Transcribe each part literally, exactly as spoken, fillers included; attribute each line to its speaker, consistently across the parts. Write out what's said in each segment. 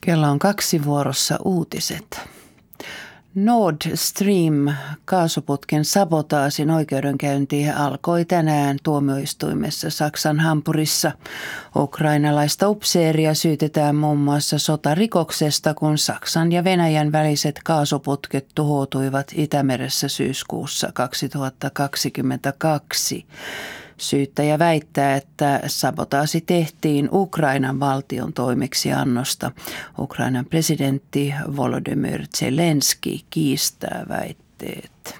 Speaker 1: Kello on kaksi vuorossa uutiset. Nord Stream kaasuputken sabotaasin oikeudenkäynti alkoi tänään tuomioistuimessa Saksan Hampurissa. Ukrainalaista upseeria syytetään muun muassa sotarikoksesta, kun Saksan ja Venäjän väliset kaasuputket tuhoutuivat Itämeressä syyskuussa kaksituhattakaksikymmentäkaksi. Syyttäjä väittää, että sabotaasi tehtiin Ukrainan valtion toimeksiannosta. Ukrainan presidentti Volodymyr Zelenski kiistää väitteet.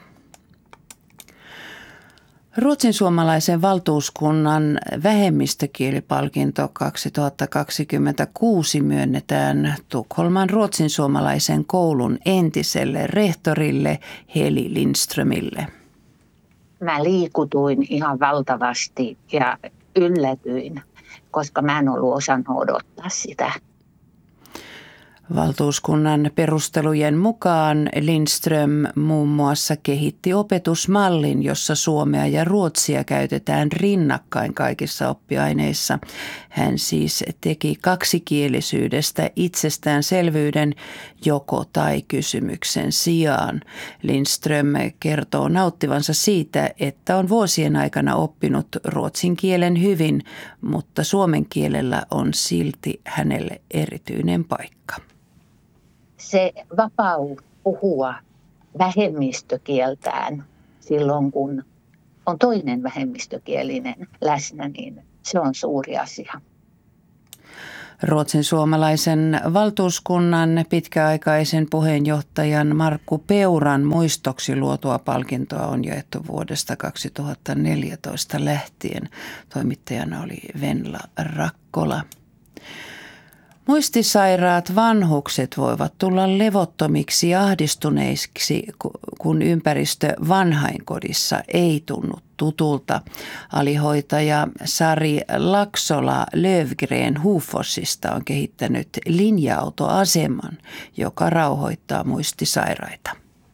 Speaker 1: Ruotsin suomalaisen valtuuskunnan vähemmistökielipalkinto kaksituhattakaksikymmentäkuusi myönnetään Tukholman ruotsin suomalaisen koulun entiselle rehtorille Heli Lindströmille.
Speaker 2: Mä liikutuin ihan valtavasti ja yllätyin, koska mä en ollut osannut odottaa sitä.
Speaker 1: Valtuuskunnan perustelujen mukaan Lindström muun muassa kehitti opetusmallin, jossa suomea ja ruotsia käytetään rinnakkain kaikissa oppiaineissa. Hän siis teki kaksikielisyydestä itsestäänselvyyden joko tai kysymyksen sijaan. Lindström kertoo nauttivansa siitä, että on vuosien aikana oppinut ruotsin kielen hyvin, mutta suomen kielellä on silti hänelle erityinen paikka.
Speaker 2: Se vapaus puhua vähemmistökieltään silloin, kun on toinen vähemmistökielinen läsnä, niin se on suuri asia.
Speaker 1: Ruotsin suomalaisen valtuuskunnan pitkäaikaisen puheenjohtajan Markku Peuran muistoksi luotua palkintoa on jaettu vuodesta kaksituhattaneljätoista lähtien. Toimittajana oli Venla Rakkola. Muistisairaat vanhukset voivat tulla levottomiksi ja ahdistuneiksi, kun ympäristö vanhainkodissa ei tunnu tutulta. Alihoitaja Sari Laksola Löfgren Hufossista on kehittänyt linja-autoaseman, joka rauhoittaa muistisairaita.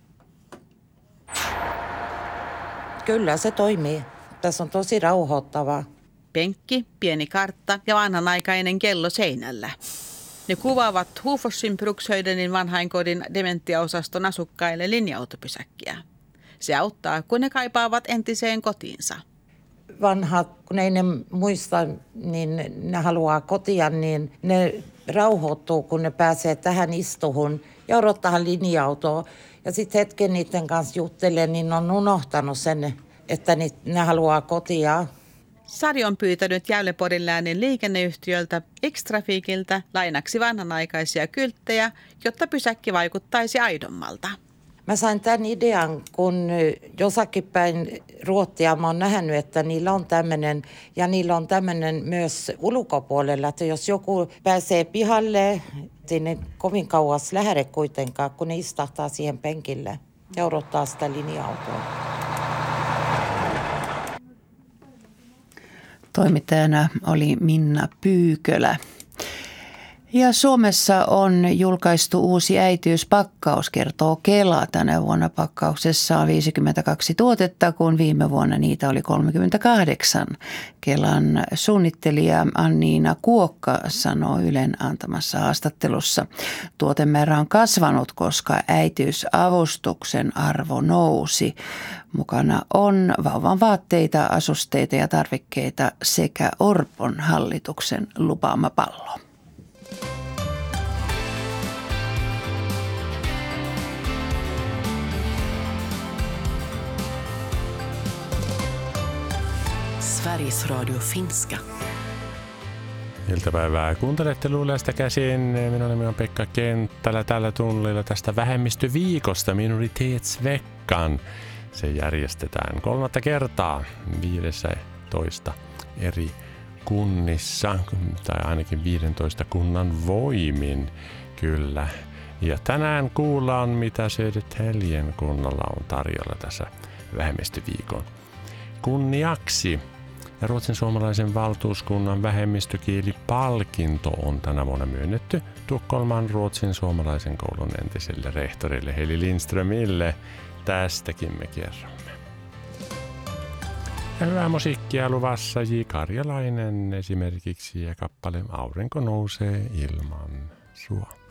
Speaker 3: Kyllä se toimii. Tässä on tosi rauhoittavaa.
Speaker 4: Penkki, pieni kartta ja vanhanaikainen kello seinällä. Ne kuvaavat Hufossin Brukshöjdenin vanhainkodin dementiaosaston asukkaille linja-autopysäkkiä. Se auttaa, kun ne kaipaavat entiseen kotiinsa.
Speaker 3: Vanhat, kun ei ne muista, niin ne haluaa kotia, niin ne rauhoittuu, kun ne pääsee tähän istuhun ja odottaa linja-autoa. Ja sitten hetken niiden kanssa juttelee, niin on unohtanut sen, että ne haluaa kotia.
Speaker 4: Sari on pyytänyt Gävleborgin läänin liikenneyhtiöltä X-Trafikiltä lainaksi vanhanaikaisia kylttejä, jotta pysäkki vaikuttaisi aidommalta.
Speaker 3: Mä sain tämän idean, kun jossakin päin Ruotsia mä oon nähnyt, että niillä on tämmöinen, ja niillä on tämmöinen myös ulkopuolella, että jos joku pääsee pihalle, sinne kovin kauas lähde kuitenkaan, kun ne istahtaa siihen penkille ja odottaa sitä linja-autoa.
Speaker 1: Toimittajana oli Minna Pyykölä. Ja Suomessa on julkaistu uusi äitiyspakkaus, kertoo Kela. Tänä vuonna pakkauksessa on viisikymmentäkaksi tuotetta, kun viime vuonna niitä oli kolmekymmentäkahdeksan. Kelan suunnittelija Anniina Kuokka sanoo Ylen antamassa haastattelussa. Tuotemäärä on kasvanut, koska äitiysavustuksen arvo nousi. Mukana on vauvan vaatteita, asusteita ja tarvikkeita sekä Orpon hallituksen lupaama pallo.
Speaker 5: Sveriges Radio Finska.
Speaker 6: Iltapäivää kuuntelette Luuleesta käsin. Minun nimi on Pekka Kenttälä tällä tunnilla tästä vähemmistöviikosta Minoritetsveckan. Se järjestetään kolmatta kertaa viisitoista eri kunnissa, tai ainakin viidentoista kunnan voimin, kyllä. Ja tänään kuullaan, mitä Södertäljen kunnalla on tarjolla tässä vähemmistöviikon kunniaksi. Ja Ruotsin suomalaisen valtuuskunnan vähemmistökielipalkinto on tänä vuonna myönnetty Tukholman Ruotsin suomalaisen koulun entiselle rehtorille Heli Lindströmille. Tästäkin me kerromme. Ja hyvää musiikkia luvassa J. Karjalainen esimerkiksi ja kappale Aurinko nousee ilman sua.